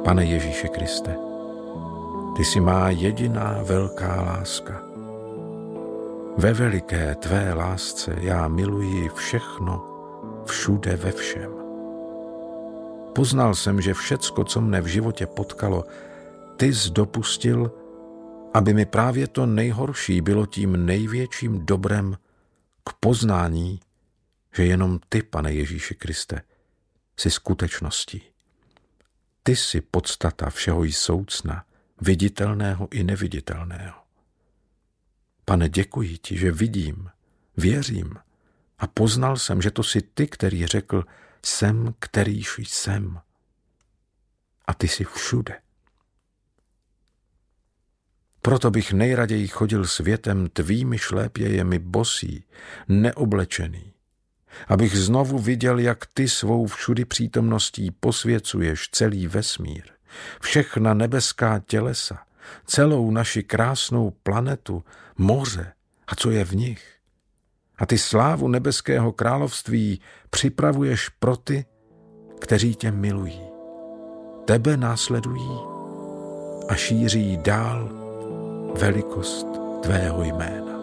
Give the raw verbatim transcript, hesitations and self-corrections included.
Pane Ježíši Kriste, ty jsi má jediná velká láska. Ve veliké tvé lásce já miluji všechno, všude ve všem. Poznal jsem, že všecko, co mne v životě potkalo, ty jsi dopustil, aby mi právě to nejhorší bylo tím největším dobrem k poznání, že jenom ty, Pane Ježíši Kriste, jsi skutečností. Ty jsi podstata všeho jsoucna, viditelného i neviditelného. Pane, děkuji ti, že vidím, věřím a poznal jsem, že to jsi ty, který řekl, jsem, kterýž jsem. A ty jsi všude. Proto bych nejraději chodil světem tvými šlépějemi bosý, neoblečený, abych znovu viděl, jak ty svou všudy přítomností posvěcuješ celý vesmír, všechna nebeská tělesa, celou naši krásnou planetu, moře a co je v nich. A ty slávu nebeského království připravuješ pro ty, kteří tě milují. Tebe následují a šíří dál velikost tvého jména.